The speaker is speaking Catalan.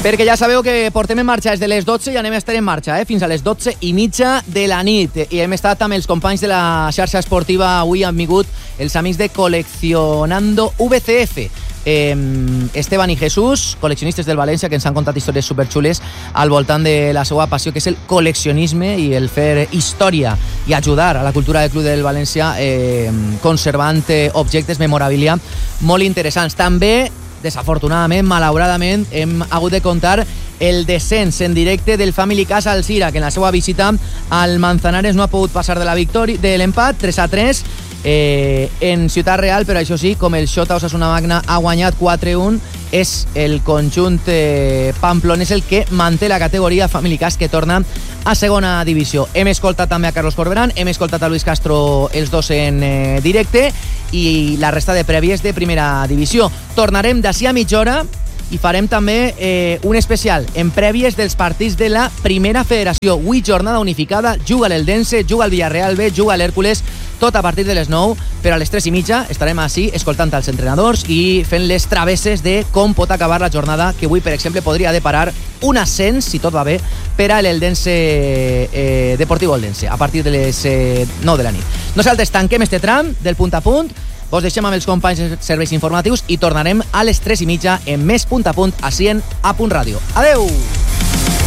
Perquè ja sabeu que portem en marxa des de les 12 i anem a estar en marxa fins a les 12:30 de la nit. I hem estat amb els companys de la xarxa esportiva. Avui han vingut els amics de Coleccionando VCF. Esteban i Jesús, col·leccionistes del València, que ens han contat històries superxules al voltant de la seva passió, que és el col·leccionisme i el fer història i ajudar a la cultura del Club del València conservant objectes, memorabilia molt interessants. També, desafortunadament, malauradament, hem hagut de contar el descens en directe del Family Casa Alzira, que en la seva visita al Manzanares no ha pogut passar de la victòria de l'empat 3-3 en Ciutat Real, però això sí, com el Xota Osasuna Magna ha guanyat 4-1, és el conjunt pamplonès el que manté la categoria. Family Cas, que torna a segona divisió. Hem escoltat també a Carlos Corberán, hem escoltat a Luis Castro, els dos en directe, i la resta de prèvies de primera divisió. Tornarem d'ací a mitja hora i farem també un especial en prèvies dels partits de la primera federació. Avui jornada unificada, juga l'Eldense, juga el Villarreal B, juga l'Hèrcules, tot a partir de les 9, però a les 3:30 estarem així escoltant els entrenadors i fent les travesses de com pot acabar la jornada, que avui, per exemple, podria deparar un ascens, si tot va bé, per a l'Eldense Deportivo Eldense, a partir de les 9 de la nit. Nosaltres tanquem este tram del punt a punt, vos deixem amb els companys de serveis informatius i tornarem a les 3:30 en més punt a punt, així en A.Ràdio. Adeu!